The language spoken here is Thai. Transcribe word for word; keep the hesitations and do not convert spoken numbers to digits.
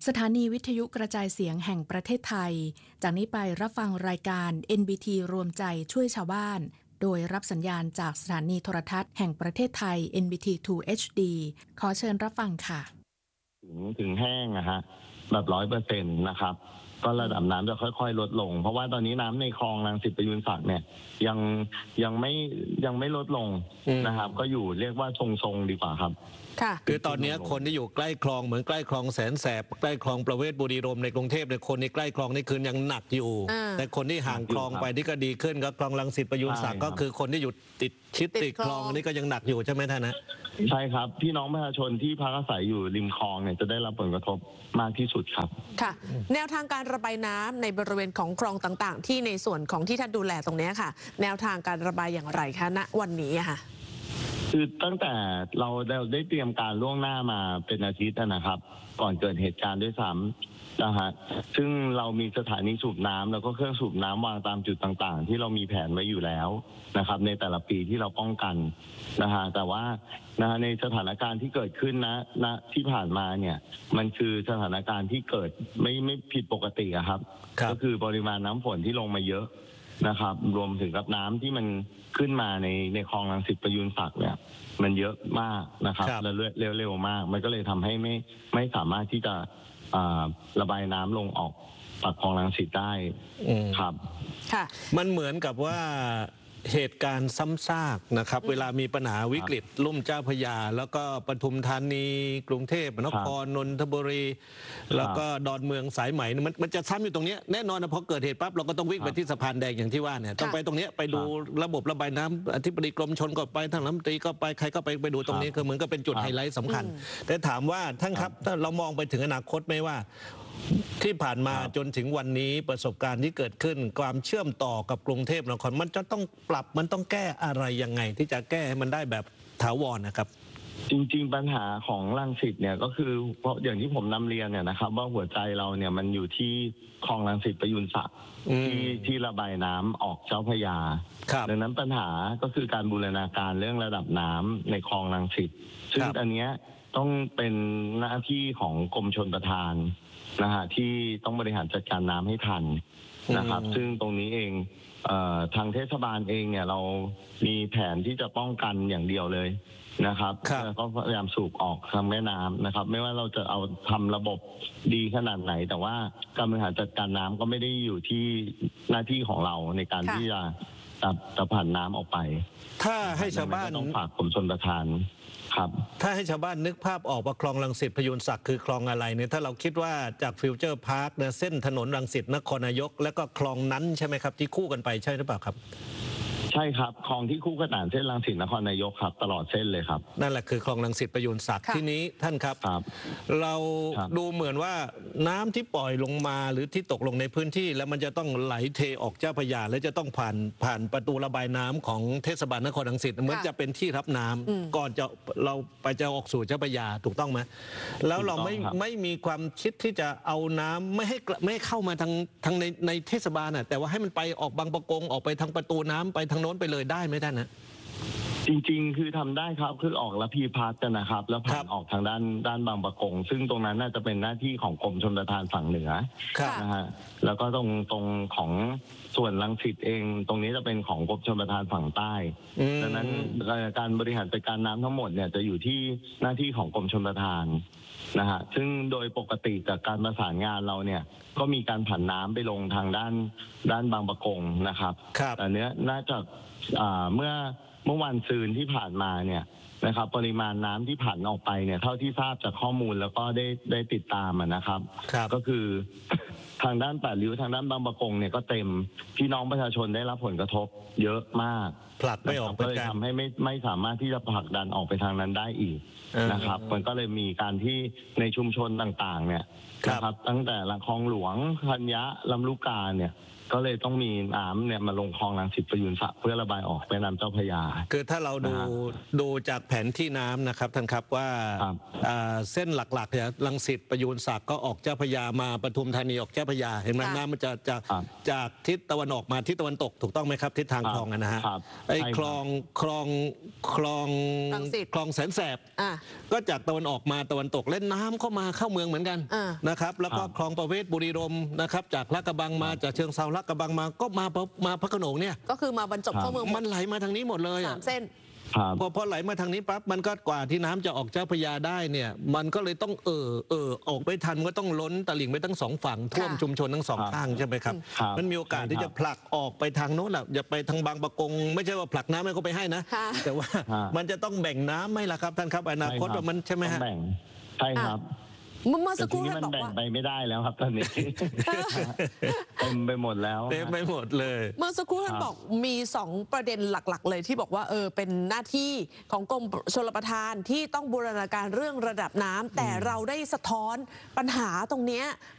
สถานีวิทยุกระจายเสียงแห่งประเทศไทยจากนี้ไปรับฟังรายการ เอ็น บี ที รวมใจช่วยชาวบ้านโดยรับสัญญาณจากสถานีโทรทัศน์แห่งประเทศไทย เอ็น บี ที ทู เอช ดี ขอเชิญรับฟังค่ะถึงถึงแห้งนะฮะแบบร้อยเปอร์เซ็นต์นะครับก็ระดับน้ำจะค่อยๆลดลงเพราะว่าตอนนี้น้ำในคลองรังสิตประยุนศักดิ์เนี่ยยังยังไม่ยังไม่ลดลงนะครับก็อยู่เรียกว่าทรงๆดีกว่าครับค่ะคือตอนนี้คนที่อยู่ใกล้คลองเหมือนใกล้คลองแสนแสบใกล้คลองประเวศบุรีรมย์ในกรุงเทพเนี่ยคนที่ใกล้คลองนี่คือยังหนักอยู่แต่คนที่ห่างคลองไปนี่ก็ดีขึ้นก็คลองรังสิตประยุนศักดิ์ก็คือคนที่อยู่ติดชิดติดคลองนี่ก็ยังหนักอยู่ใช่ไหมท่านนะใช่ครับพี่น้องประชาชนที่พักอาศัยอยู่ริมคลองเนี่ยจะได้รับผลกระทบมากที่สุดครับค่ะแนวทางการระบายน้ำในบริเวณของคลองต่างๆที่ในส่วนของที่ท่านดูแลตรงนี้ค่ะแนวทางการระบายอย่างไรคะณวันนี้ค่ะคือตั้งแต่เราได้เตรียมการล่วงหน้ามาเป็นอาทิตย์นะครับก่อนเกิดเหตุการณ์ด้วยซ้ำนะฮะซึ่งเรามีสถานีสูบน้ำแล้วก็เครื่องสูบน้ำวางตามจุดต่างๆที่เรามีแผนไว้อยู่แล้วนะครับในแต่ละปีที่เราป้องกันนะฮะแต่ว่านะฮะในสถานการณ์ที่เกิดขึ้นนะณที่ผ่านมาเนี่ยมันคือสถานการณ์ที่เกิดไม่ไม่ผิดปกติอะครับก็คือปริมาณน้ำฝนที่ลงมาเยอะนะครับรวมถึงกับน้ำที่มันขึ้นมาในในคลองรังสิตประยุนศักดิ์เนี่ยมันเยอะมากนะครับและเร็วเร็วมากมันก็เลยทำให้ไม่ไม่สามารถที่จะระบายน้ำลงออกปากคลองรังสิตได้ครับค่ะมันเหมือนกับว่าเหตุการณ์ซ้ำซากนะครับเวลามีปัญหาวิกฤตลุ่มเจ้าพระยาแล้วก็ปทุมธานีกรุงเทพนครนนทบุรีแล้วก็ดอนเมืองสายไหมมันมันจะซ้ำอยู่ตรงนี้แน่นอนนะพอเกิดเหตุปั๊บเราก็ต้องวิ่งไปที่สะพานแดงอย่างที่ว่าเนี่ยต้องไปตรงนี้ไปดูระบบระบายน้ำอธิบดีกรมชลก็ไปทางรัฐมนตรีก็ไปใครก็ไปไปดูตรงนี้คือเหมือนก็เป็นจุดไฮไลท์สำคัญแต่ถามว่าท่านครับถ้าเรามองไปถึงอนาคตไหมว่าที่ผ่านมาจนถึงวันนี้ประสบการณ์ที่เกิดขึ้นความเชื่อมต่อกับกรุงเทพนครมันจะต้องปรับมันต้องแก้อะไรยังไงที่จะแก้ให้มันได้แบบถาวรนะครับจริงๆปัญหาของรังสิตเนี่ยก็คือเพราะอย่างที่ผมนำเรียนเนี่ยนะครับว่าหัวใจเราเนี่ยมันอยู่ที่คลองรังสิตประยุนศักดิ์ที่ที่ระบายน้ำออกเจ้าพระยาดังนั้นปัญหาก็คือการบูรณาการเรื่องระดับน้ำในคลองรังสิตซึ่งอันเนี้ยต้องเป็นหน้าที่ของกรมชลประทานนะฮะที่ต้องบริหารจัดการน้ำให้ทันนะครับซึ่งตรงนี้เองเอ่อทางเทศบาลเองเนี่ยเรามีแผนที่จะป้องกันอย่างเดียวเลยนะครับแล้วก็พยายามสูบออกทางแม่น้ำนะครับไม่ว่าเราจะเอาทำระบบดีขนาดไหนแต่ว่าการบริหารจัดการน้ำก็ไม่ได้อยู่ที่หน้าที่ของเราในการที่จะตัดจะผ่านน้ำออกไปถ้าให้ชาวบ้านต้องฝากกรมชลประทานครับถ้าให้ชาวบ้านนึกภาพออกว่าคลองรังสิตประยุนศักดิ์คือคลองอะไรเนี่ยถ้าเราคิดว่าจากฟิวเจอร์พาร์คเนี่ยเส้นถนนรังสิตนครนายกแล้วก็คลองนั้นใช่ไหมครับที่คู่กันไปใช่หรือเปล่าครับใช่ครับคลองที่คู่ขนานเส้นรังสิตนครนายกครับตลอดเส้นเลยครับนั่นแหละคือคลองรังสิตประยุนศักดิ์ที่นี้ท่านครับเราดูเหมือนว่าน้ำที่ปล่อยลงมาหรือที่ตกลงในพื้นที่แล้วมันจะต้องไหลเทออกเจ้าพระยาและจะต้องผ่านผ่านประตูระบายน้ำของเทศบาลนครรังสิตเหมือนจะเป็นที่รับน้ำก่อนจะเราไปจะออกสู่เจ้าพระยาถูกต้องไหมแล้วเราไม่ไม่มีความคิดที่จะเอาน้ำไม่ให้ไม่ให้เข้ามาทางทางในในเทศบาลน่ะแต่ว่าให้มันไปออกบางประกงออกไปทางประตูน้ำไปทางโน้นไปเลยได้ไหมท่านนะจริงๆคือทำได้ครับคือออกแล้วพีพัฒน์นะครับแล้วผ่านออกทางด้านด้านบางประกงซึ่งตรงนั้นน่าจะเป็นหน้าที่ของกรมชลประทานฝั่งเหนือนะฮะแล้วก็ตรงตรงของส่วนรังสิตเองตรงนี้จะเป็นของกรมชลประทานฝั่งใต้ดังนั้นการบริหารจัดการน้ำทั้งหมดเนี่ยจะอยู่ที่หน้าที่ของกรมชลประทานนะฮะซึ่งโดยปกติจากการประสานงานเราเนี่ยก็มีการผันน้ำไปลงทางด้านด้านบางประกงนะครับแต่เนี้ยน่าจะเมื่อเมื่อวันซืนที่ผ่านมาเนี่ยนะครับปริมาณน้ำที่ผ่านออกไปเนี่ยเท่าที่ทราบจากข้อมูลแล้วก็ได้ได้ติดตามนะครับก็คือทางด้านแปดริ้วทางด้านบางประกงเนี่ยก็เต็มพี่น้องประชาชนได้รับผลกระทบเยอะมากผลักไม่ออกก็เลยทำให้ไม่ไม่สามารถที่จะผลักดันออกไปทางนั้นได้อีกนะครับมันก็เลยมีการที่ในชุมชนต่างๆเนี่ยนะครับตั้งแต่ละคลองหลวงธัญญะลำลูกกาเนี่ยก็เลยต้องมีน้ำเนี่ยมาลงคลองรังสิตประยูนศักดิ์เพื่อระบายออกแม่น้ำเจ้าพระยาคือถ้าเราดูนะฮะดูจากแผนที่น้ำนะครับท่านครับว่าครับอ่าเส้นหลักๆเนี่ยรังสิตประยูนศักดิ์ก็ออกเจ้าพระยามาปทุมธานีออกเจ้าพระยาเห็นไหมค่ะน้ำมันจะจากครับจากทิศตะวันออกมาทิศตะวันตกถูกต้องไหมครับทิศทางครับคลองอะนะฮะครับไอ้ใช่ครับคลองคลองคลองรังสิตคลองแสนแสบอ่ะก็จากตะวันออกมาตะวันตกเล่นน้ำเข้ามาเข้าเมืองเหมือนกันอ่านะครับแล้วก็ครับคลองประเวศบุรีรมย์นะครับจากลาดกระบังมาจากเชิงเซาลาดกระบังมาก็มามาพระโขนงเนี่ยก็คือมาบรรจบเข้าเมืองหมมัดนไหลมาทางนี้หมดเลยสาอะมเส้นครับพอพอไหลมาทางนี้ปั๊บมันก็กว่าที่น้ำจะออกเจ้าพระยาได้เนี่ยมันก็เลยต้องเออเออออกไปทันก็ต้องล้นตลิ่งไปทั้งสองฝั่งท่วมค่ะชุมชนทั้งสองครับข้างใช่ไหมครับครับมันมีโอกาสที่ใช่ครัจะบผลักออกไปทางโน้นแหละอย่าไปทางบางปะกง ไม่ใช่ว่าผลักน้ำให้เขาไปให้นะค่ะแต่ว่าฮะมันจะต้องแบ่งน้ำไหมล่ะครับท่านครับอนาคตใช่รับว่ามันใช่ไหมต้ฮะองแบ่งใช่ครับเมื่อเมื่อแต่สักคทีรู่นี้ท่านมันบอกแบ่งว่าไปไม่ได้แล้วครับตอนนี้ เต็มไปหมดแล้วเต็มไปหมดเลยเมื่อสักครู่ท่านครับบอกมีสองประเด็นหลักๆ เลยที่บอกว่าเออเป็นหน้าที่ของกรมชลประทานที่ต้องบูรณาการเรื่องระดับน้ำแต่เราได้สะท้อนปัญหาตรงเนี้ย